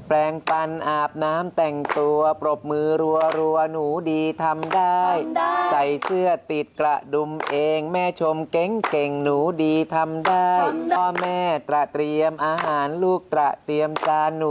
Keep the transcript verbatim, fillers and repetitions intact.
แปรงฟันอาบน้ำแต่งตัวปรบมือรัวรัวหนูดีทำได้ใส่เสื้อติดกระดุมเองแม่ชมเก่งเก่งหนูดีทำได้พ่อแม่ตระเตรียมอาหารลูกตระเตรียมจานหนู